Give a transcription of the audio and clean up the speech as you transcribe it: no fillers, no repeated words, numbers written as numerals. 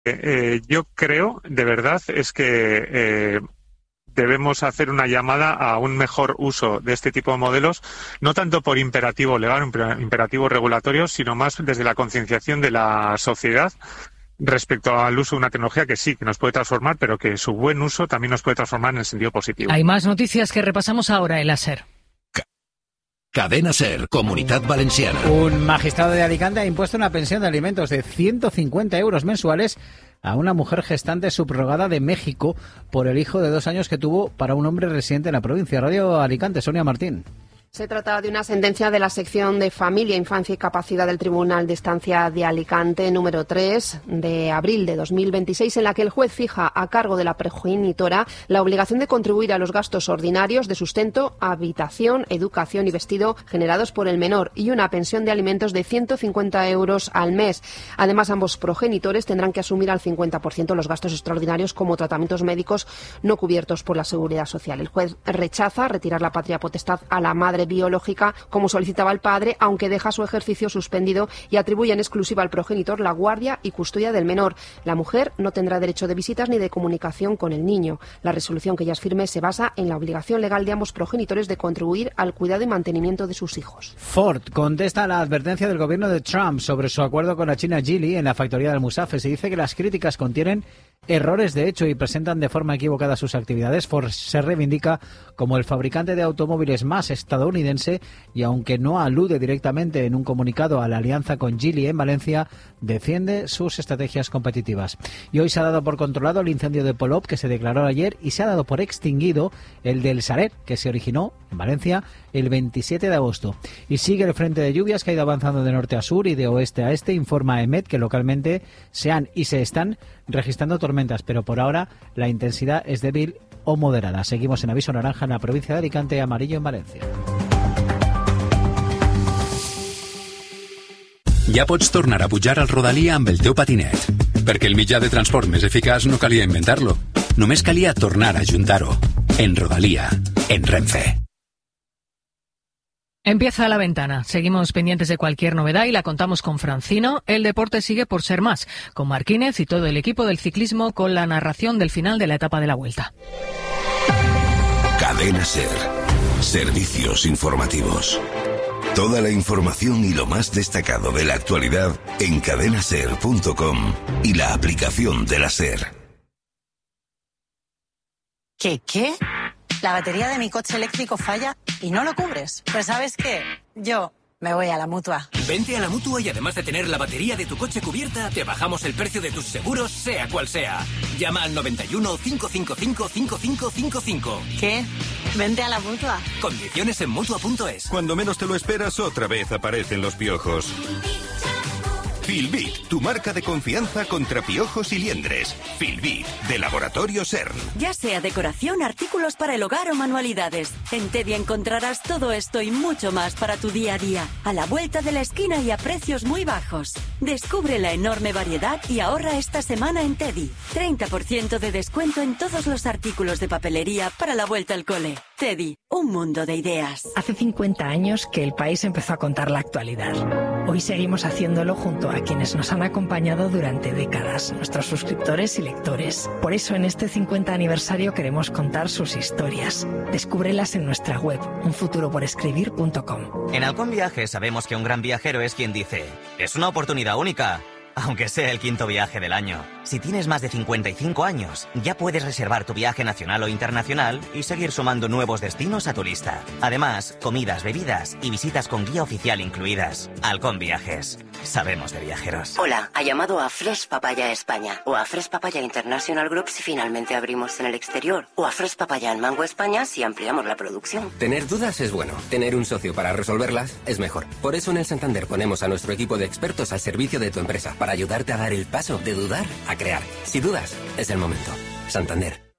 Yo creo, de verdad, es que debemos hacer una llamada a un mejor uso de este tipo de modelos, no tanto por imperativo legal, imperativo regulatorio, sino más desde la concienciación de la sociedad respecto al uso de una tecnología que sí, que nos puede transformar, pero que su buen uso también nos puede transformar en el sentido positivo. Hay más noticias que repasamos ahora en la SER. Cadena SER, Comunitat Valenciana. Un magistrado de Alicante ha impuesto una pensión de alimentos de 150 euros mensuales a una mujer gestante subrogada de México por el hijo de 2 años que tuvo para un hombre residente en la provincia. Radio Alicante, Sonia Martín. Se trata de una sentencia de la sección de Familia, Infancia y Capacidad del Tribunal de Instancia de Alicante, número 3, de abril de 2026, en la que el juez fija a cargo de la progenitora la obligación de contribuir a los gastos ordinarios de sustento, habitación, educación y vestido generados por el menor y una pensión de alimentos de 150 euros al mes. Además, ambos progenitores tendrán que asumir al 50% los gastos extraordinarios como tratamientos médicos no cubiertos por la Seguridad Social. El juez rechaza retirar la patria potestad a la madre biológica, como solicitaba el padre, aunque deja su ejercicio suspendido y atribuye en exclusiva al progenitor la guardia y custodia del menor. La mujer no tendrá derecho de visitas ni de comunicación con el niño. La resolución que ellas firme se basa en la obligación legal de ambos progenitores de contribuir al cuidado y mantenimiento de sus hijos. Ford contesta a la advertencia del gobierno de Trump sobre su acuerdo con la China Geely en la factoría del Musafe. Se dice que las críticas contienen errores de hecho y presentan de forma equivocada sus actividades. Ford se reivindica como el fabricante de automóviles más estadounidense y aunque no alude directamente en un comunicado a la alianza con Geely en Valencia, defiende sus estrategias competitivas. Y hoy se ha dado por controlado el incendio de Polop que se declaró ayer y se ha dado por extinguido el del Saler que se originó en Valencia el 27 de agosto. Y sigue el frente de lluvias que ha ido avanzando de norte a sur y de oeste a este. Informa EMET que localmente se han y se están registrando tormentas, pero por ahora la intensidad es débil o moderada. Seguimos en aviso naranja en la provincia de Alicante y amarillo en Valencia. Ja pots tornar a pujar al Rodalia amb el teu patinet, perquè el mitjà de transport més eficaç no calia inventar-lo, només calia tornar a juntar-ho. En Rodalia, en Renfe. Empieza la ventana. Seguimos pendientes de cualquier novedad y la contamos con Francino. El deporte sigue por ser más, con Marquínez y todo el equipo del ciclismo con la narración del final de la etapa de la Vuelta. Cadena SER. Servicios informativos. Toda la información y lo más destacado de la actualidad en cadenaser.com y la aplicación de la SER. ¿Qué? La batería de mi coche eléctrico falla y no lo cubres. Pues ¿sabes qué? Yo me voy a la Mutua. Vente a la Mutua y además de tener la batería de tu coche cubierta, te bajamos el precio de tus seguros, sea cual sea. Llama al 91 555 5555. ¿Qué? Vente a la Mutua. Condiciones en Mutua.es. Cuando menos te lo esperas, otra vez aparecen los piojos. Filbit, tu marca de confianza contra piojos y liendres. Filbit, de Laboratorio CERN. Ya sea decoración, artículos para el hogar o manualidades. En Teddy encontrarás todo esto y mucho más para tu día a día. A la vuelta de la esquina y a precios muy bajos. Descubre la enorme variedad y ahorra esta semana en Teddy. 30% de descuento en todos los artículos de papelería para la vuelta al cole. Teddy, un mundo de ideas. Hace 50 años que el país empezó a contar la actualidad. Hoy seguimos haciéndolo junto a quienes nos han acompañado durante décadas, nuestros suscriptores y lectores. Por eso en este 50 aniversario queremos contar sus historias. Descúbrelas en nuestra web, unfuturoporescribir.com. En Halcón Viajes sabemos que un gran viajero es quien dice: es una oportunidad única, aunque sea el 5º viaje del año. Si tienes más de 55 años, ya puedes reservar tu viaje nacional o internacional y seguir sumando nuevos destinos a tu lista. Además, comidas, bebidas y visitas con guía oficial incluidas. Halcón Viajes. Sabemos de viajeros. Hola, ha llamado a Fresh Papaya España o a Fresh Papaya International Group si finalmente abrimos en el exterior o a Fresh Papaya en Mango España si ampliamos la producción. Tener dudas es bueno, tener un socio para resolverlas es mejor. Por eso en el Santander ponemos a nuestro equipo de expertos al servicio de tu empresa para ayudarte a dar el paso de dudar a crear. Si dudas, es el momento. Santander.